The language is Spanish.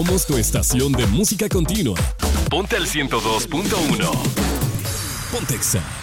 Somos tu estación de música continua. Ponte al 102.1. Pontexa.